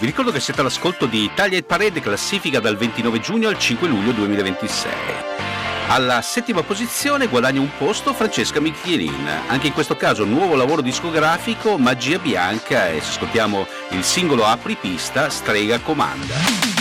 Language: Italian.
Vi ricordo che siete all'ascolto di Taglia e Parede, classifica dal 29 giugno al 5 luglio 2026. Alla settima posizione guadagna un posto Francesca Michelin, anche in questo caso nuovo lavoro discografico, Magia Bianca, e se ascoltiamo il singolo apripista, Strega Comanda.